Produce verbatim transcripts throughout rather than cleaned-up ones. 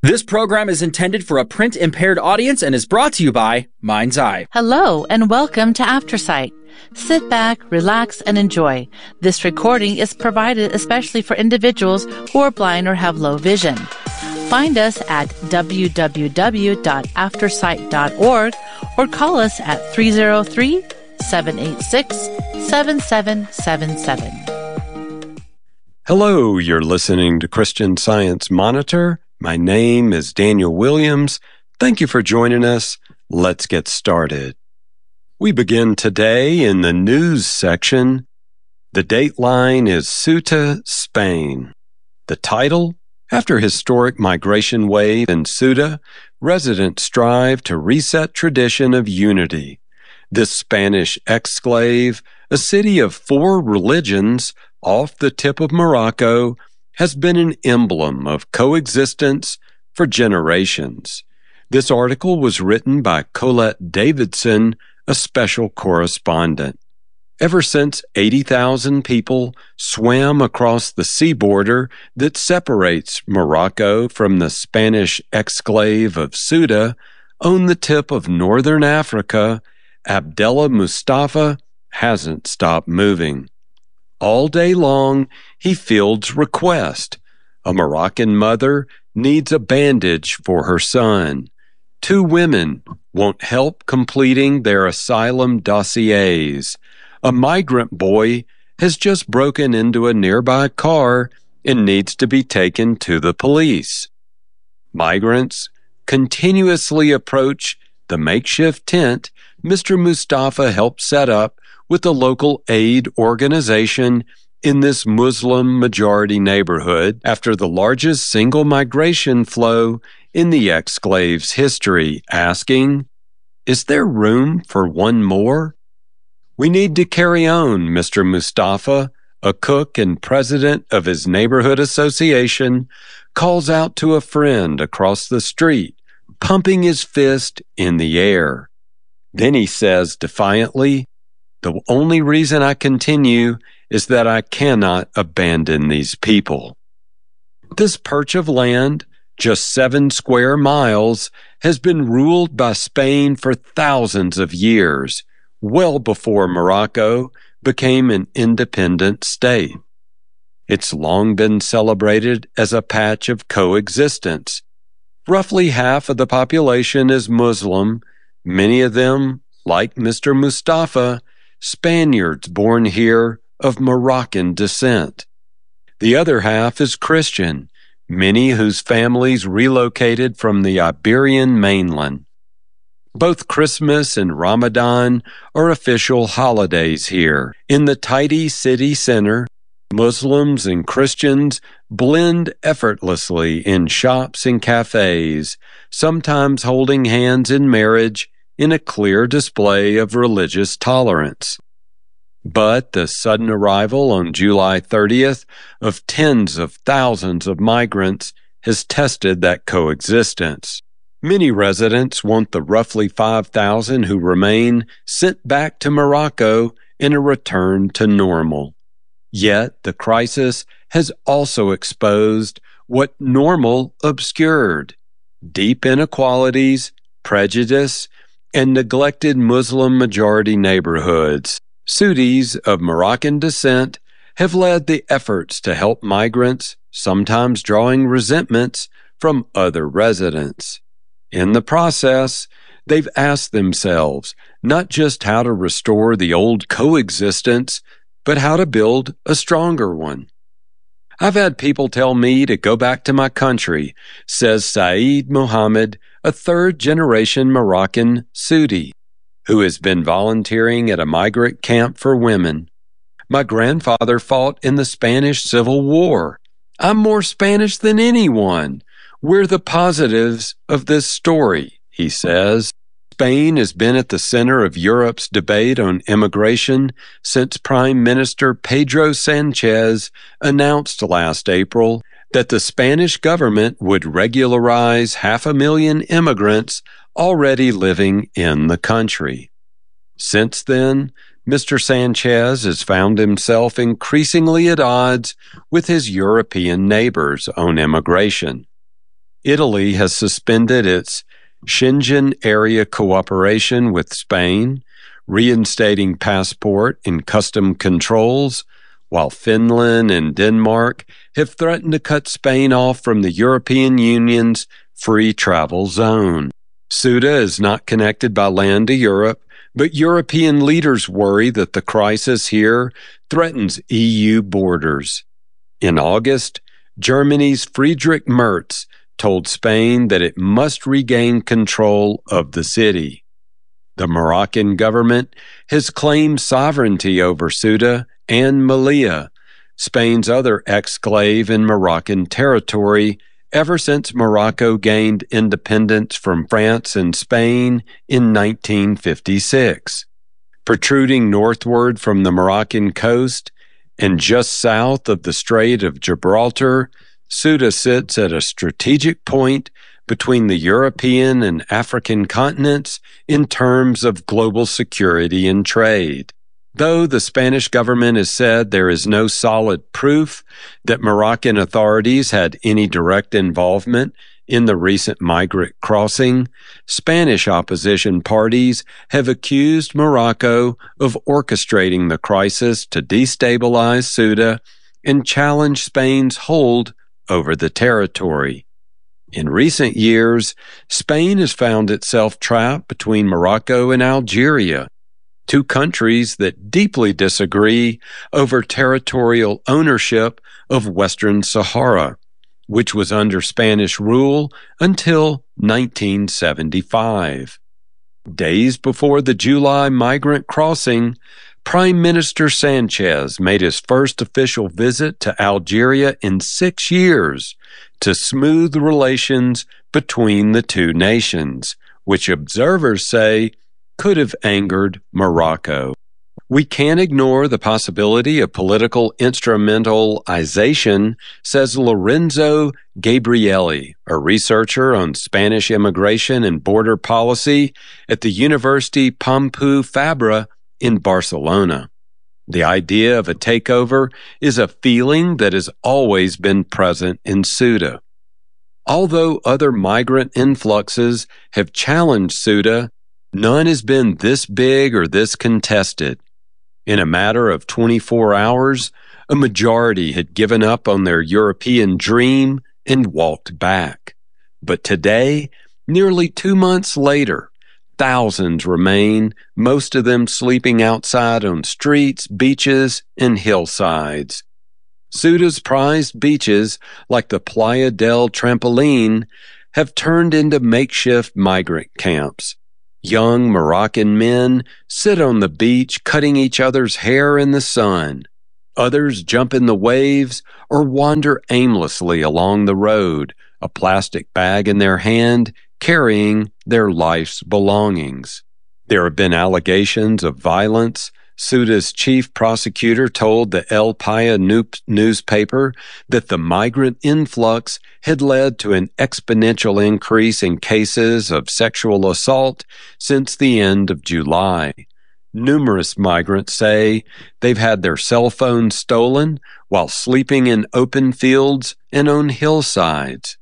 This program is intended for a print-impaired audience and is brought to you by Mind's Eye. Hello and welcome to Aftersight. Sit back, relax, and enjoy. This recording is provided especially for individuals who are blind or have low vision. Find us at w w w dot aftersight dot org or call us at three oh three, seven eight six, seven seven seven seven. Hello, you're listening to Christian Science Monitor. My name is Daniel Williams. Thank you for joining us. Let's get started. We begin today in the news section. The dateline is Ceuta, Spain. The title, after historic migration wave in Ceuta, residents strive to reset tradition of unity. This Spanish exclave, a city of four religions off the tip of Morocco, has been an emblem of coexistence for generations. This article was written by Colette Davidson, a special correspondent. Ever since eighty thousand people swam across the sea border that separates Morocco from the Spanish exclave of Ceuta on the tip of northern Africa, Abdallah Mustafa hasn't stopped moving. All day long, he fields requests. A Moroccan mother needs a bandage for her son. Two women want help completing their asylum dossiers. A migrant boy has just broken into a nearby car and needs to be taken to the police. Migrants continuously approach the makeshift tent Mister Mustafa helped set up with the local aid organization in this Muslim-majority neighborhood after the largest single migration flow in the exclave's history, asking, "Is there room for one more?" "We need to carry on," Mister Mustafa, a cook and president of his neighborhood association, calls out to a friend across the street, pumping his fist in the air. Then he says defiantly, "The only reason I continue is that I cannot abandon these people." This perch of land, just seven square miles, has been ruled by Spain for thousands of years, well before Morocco became an independent state. It's long been celebrated as a patch of coexistence. Roughly half of the population is Muslim, many of them, like Mister Mustafa, Spaniards born here of Moroccan descent. The other half is Christian, many whose families relocated from the Iberian mainland. Both Christmas and Ramadan are official holidays here. In the tidy city center, Muslims and Christians blend effortlessly in shops and cafes, sometimes holding hands in marriage in a clear display of religious tolerance. But the sudden arrival on July thirtieth of tens of thousands of migrants has tested that coexistence. Many residents want the roughly five thousand who remain sent back to Morocco in a return to normal. Yet the crisis has also exposed what normal obscured: deep inequalities, prejudice, and neglected Muslim-majority neighborhoods. Ceutis of Moroccan descent have led the efforts to help migrants, sometimes drawing resentments from other residents. In the process, they've asked themselves not just how to restore the old coexistence, but how to build a stronger one. "I've had people tell me to go back to my country," says Saeed Mohammed, a third-generation Moroccan Ceuti, who has been volunteering at a migrant camp for women. "My grandfather fought in the Spanish Civil War. I'm more Spanish than anyone. We're the positives of this story," he says. Spain has been at the center of Europe's debate on immigration since Prime Minister Pedro Sanchez announced last April that the Spanish government would regularize half a million immigrants already living in the country. Since then, Mister Sanchez has found himself increasingly at odds with his European neighbors on immigration. Italy has suspended its Schengen area cooperation with Spain, reinstating passport and custom controls, while Finland and Denmark have threatened to cut Spain off from the European Union's free travel zone. Ceuta is not connected by land to Europe, but European leaders worry that the crisis here threatens E U borders. In August, Germany's Friedrich Merz told Spain that it must regain control of the city. The Moroccan government has claimed sovereignty over Ceuta and Melilla, Spain's other exclave in Moroccan territory, ever since Morocco gained independence from France and Spain in nineteen fifty-six. Protruding northward from the Moroccan coast and just south of the Strait of Gibraltar, Ceuta sits at a strategic point between the European and African continents in terms of global security and trade. Though the Spanish government has said there is no solid proof that Moroccan authorities had any direct involvement in the recent migrant crossing, Spanish opposition parties have accused Morocco of orchestrating the crisis to destabilize Ceuta and challenge Spain's hold over the territory. In recent years, Spain has found itself trapped between Morocco and Algeria, two countries that deeply disagree over territorial ownership of Western Sahara, which was under Spanish rule until nineteen seventy-five. Days before the July migrant crossing, Prime Minister Sanchez made his first official visit to Algeria in six years to smooth relations between the two nations, which observers say could have angered Morocco. We can't ignore the possibility of political instrumentalization, says Lorenzo Gabrielli, a researcher on Spanish immigration and border policy at the University Pompeu Fabra in Barcelona. The idea of a takeover is a feeling that has always been present in Ceuta. Although other migrant influxes have challenged Ceuta, none has been this big or this contested. In a matter of twenty-four hours, a majority had given up on their European dream and walked back. But today, nearly two months later, thousands remain, most of them sleeping outside on streets, beaches, and hillsides. Ceuta's prized beaches, like the Playa del Trampoline, have turned into makeshift migrant camps. Young Moroccan men sit on the beach cutting each other's hair in the sun. Others jump in the waves or wander aimlessly along the road, a plastic bag in their hand, carrying their life's belongings. There have been allegations of violence. Ceuta's chief prosecutor told the El País newspaper that the migrant influx had led to an exponential increase in cases of sexual assault since the end of July. Numerous migrants say they've had their cell phones stolen while sleeping in open fields and on hillsides.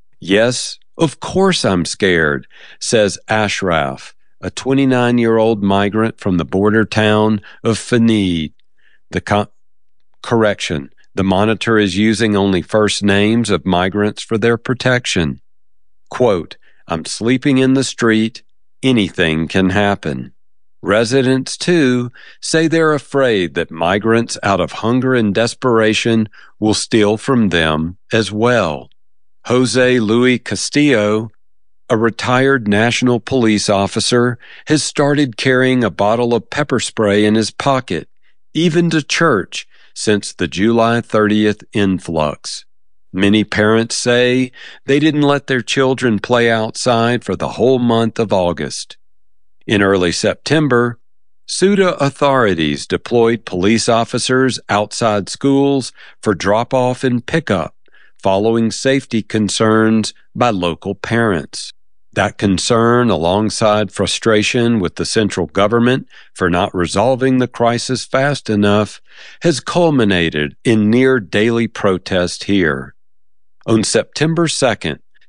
Yes, of course I'm scared, says Ashraf, a twenty-nine-year-old migrant from the border town of Fanid. The co- correction, the monitor is using only first names of migrants for their protection. Quote, I'm sleeping in the street. Anything can happen. Residents, too, say they're afraid that migrants out of hunger and desperation will steal from them as well. Jose Luis Castillo, a retired national police officer, has started carrying a bottle of pepper spray in his pocket, even to church, since the July thirtieth influx. Many parents say they didn't let their children play outside for the whole month of August. In early September, Ceuta authorities deployed police officers outside schools for drop-off and pickup, following safety concerns by local parents. That concern, alongside frustration with the central government for not resolving the crisis fast enough, has culminated in near-daily protest here. On September second,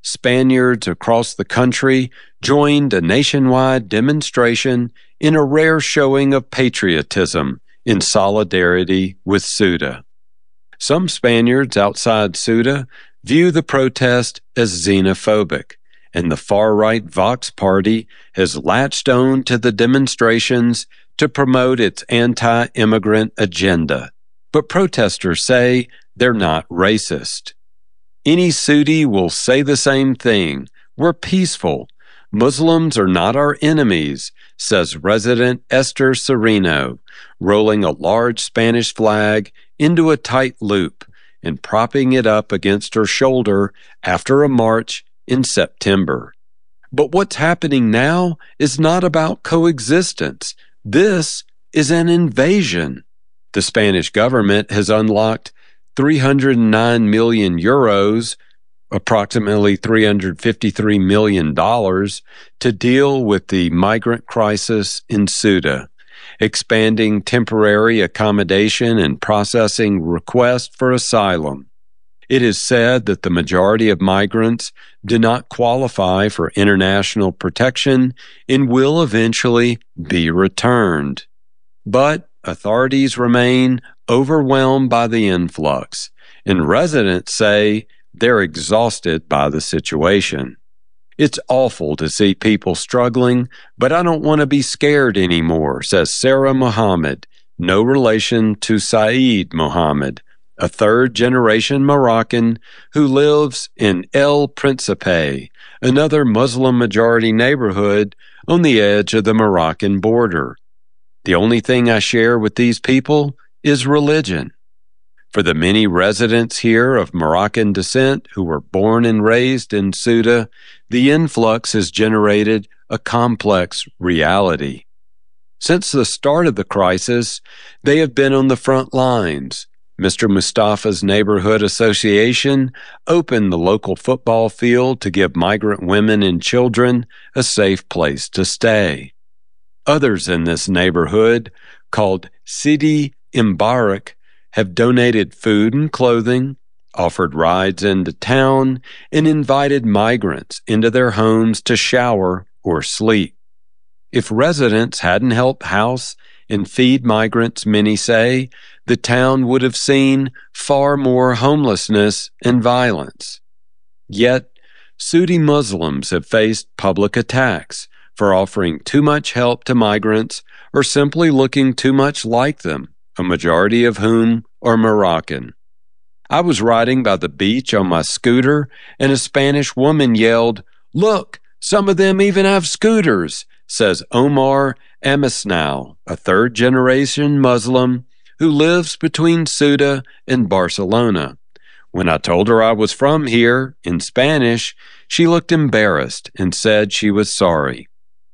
Spaniards across the country joined a nationwide demonstration in a rare showing of patriotism in solidarity with Ceuta. Some Spaniards outside Ceuta view the protest as xenophobic, and the far-right Vox Party has latched on to the demonstrations to promote its anti-immigrant agenda. But protesters say they're not racist. Any Ceutí will say the same thing. We're peaceful. Muslims are not our enemies, says resident Esther Sereno, rolling a large Spanish flag into a tight loop and propping it up against her shoulder after a march in September. But what's happening now is not about coexistence. This is an invasion. The Spanish government has unlocked three hundred nine million euros, approximately three hundred fifty-three million dollars, to deal with the migrant crisis in Ceuta, expanding temporary accommodation and processing requests for asylum. It is said that the majority of migrants do not qualify for international protection and will eventually be returned. But authorities remain overwhelmed by the influx, and residents say they're exhausted by the situation. It's awful to see people struggling, but I don't want to be scared anymore, says Sarah Mohammed, no relation to Saeed Mohammed, a third-generation Moroccan who lives in El Principe, another Muslim-majority neighborhood on the edge of the Moroccan border. The only thing I share with these people is religion. For the many residents here of Moroccan descent who were born and raised in Ceuta, the influx has generated a complex reality. Since the start of the crisis, they have been on the front lines. Mister Mustafa's Neighborhood Association opened the local football field to give migrant women and children a safe place to stay. Others in this neighborhood, called Sidi Mbarak, have donated food and clothing, offered rides into town, and invited migrants into their homes to shower or sleep. If residents hadn't helped house and feed migrants, many say, the town would have seen far more homelessness and violence. Yet, Ceutí Muslims have faced public attacks for offering too much help to migrants or simply looking too much like them, a majority of whom are Moroccan. I was riding by the beach on my scooter, and a Spanish woman yelled, "Look, some of them even have scooters," says Omar Amisnau, a third-generation Muslim who lives between Ceuta and Barcelona. When I told her I was from here, in Spanish, she looked embarrassed and said she was sorry.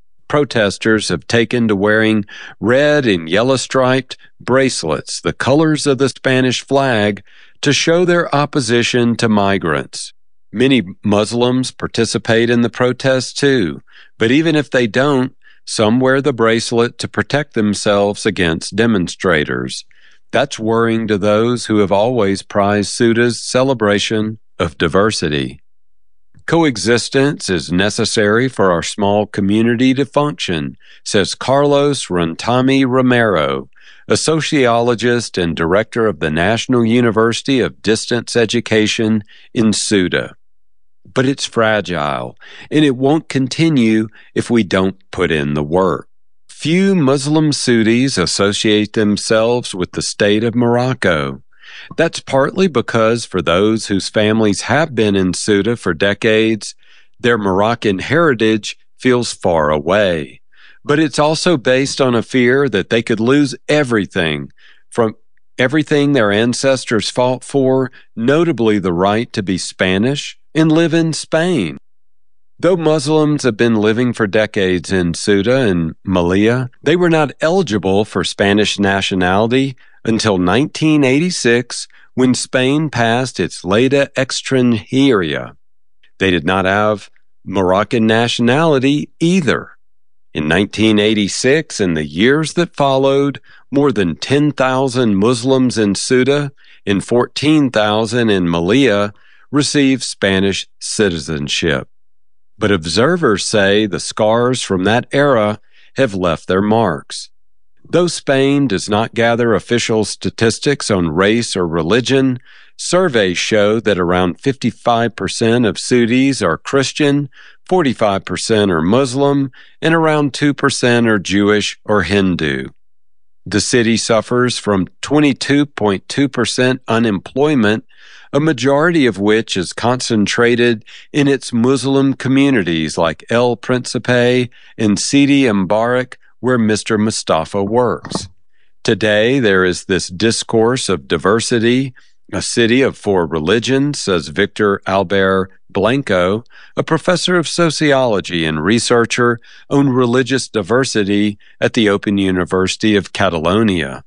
Protesters have taken to wearing red and yellow-striped bracelets, the colors of the Spanish flag, to show their opposition to migrants. Many Muslims participate in the protests too, but even if they don't, some wear the bracelet to protect themselves against demonstrators. That's worrying to those who have always prized Ceuta's celebration of diversity. Coexistence is necessary for our small community to function, says Carlos Rantami Romero, a sociologist and director of the National University of Distance Education in Ceuta. But it's fragile, and it won't continue if we don't put in the work. Few Muslim Ceutís associate themselves with the state of Morocco. That's partly because for those whose families have been in Ceuta for decades, their Moroccan heritage feels far away. But it's also based on a fear that they could lose everything from everything their ancestors fought for, notably the right to be Spanish and live in Spain. Though Muslims have been living for decades in Ceuta and Melilla, they were not eligible for Spanish nationality until nineteen eighty-six, when Spain passed its Ley de Extranjería. They did not have Moroccan nationality either. In nineteen eighty-six and the years that followed, more than ten thousand Muslims in Ceuta and fourteen thousand in Melilla received Spanish citizenship. But observers say the scars from that era have left their marks. Though Spain does not gather official statistics on race or religion, surveys show that around fifty-five percent of Sudis are Christian, forty-five percent are Muslim, and around two percent are Jewish or Hindu. The city suffers from twenty-two point two percent unemployment, a majority of which is concentrated in its Muslim communities like El Principe and Sidi Mbarak, where Mister Mustafa works. Today, there is this discourse of diversity, a city of four religions, says Victor Albert Blanco, a professor of sociology and researcher on religious diversity at the Open University of Catalonia.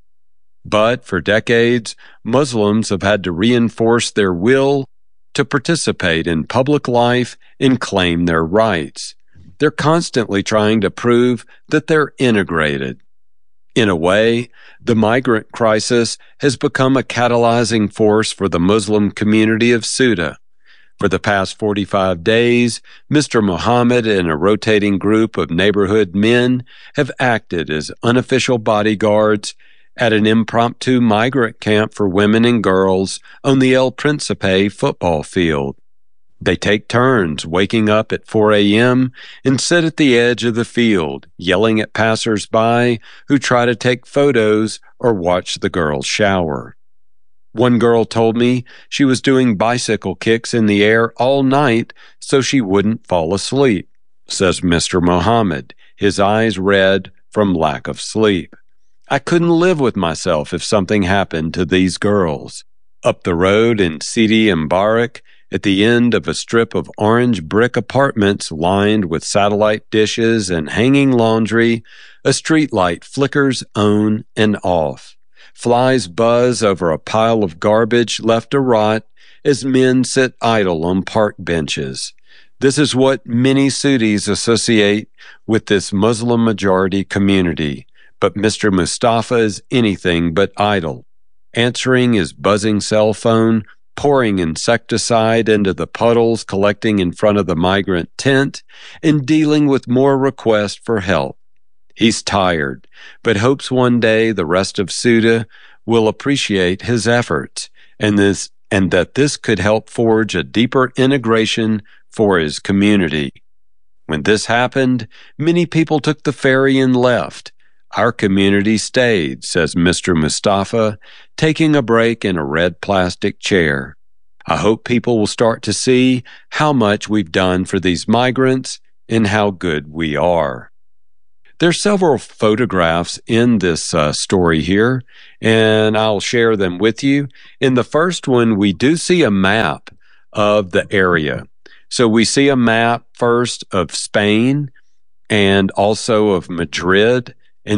But for decades, Muslims have had to reinforce their will to participate in public life and claim their rights. They're constantly trying to prove that they're integrated. In a way, the migrant crisis has become a catalyzing force for the Muslim community of Ceuta. For the past forty-five days, Mister Mohammed and a rotating group of neighborhood men have acted as unofficial bodyguards at an impromptu migrant camp for women and girls on the El Principe football field. They take turns waking up at four a.m. and sit at the edge of the field, yelling at passers-by who try to take photos or watch the girls shower. One girl told me she was doing bicycle kicks in the air all night so she wouldn't fall asleep, says Mister Mohammed, his eyes red from lack of sleep. I couldn't live with myself if something happened to these girls. Up the road in Sidi Mbarak, at the end of a strip of orange brick apartments lined with satellite dishes and hanging laundry, a street light flickers on and off. Flies buzz over a pile of garbage left to rot as men sit idle on park benches. This is what many Sudis associate with this Muslim-majority community. But Mister Mustafa is anything but idle, answering his buzzing cell phone, pouring insecticide into the puddles collecting in front of the migrant tent, and dealing with more requests for help. He's tired, but hopes one day the rest of Ceuta will appreciate his efforts, and this and that this could help forge a deeper integration for his community. When this happened, many people took the ferry and left. Our community stayed, says Mister Mustafa, taking a break in a red plastic chair. I hope people will start to see how much we've done for these migrants and how good we are. There are several photographs in this uh, story here, and I'll share them with you. In the first one, we do see a map of the area. So we see a map first of Spain and also of Madrid.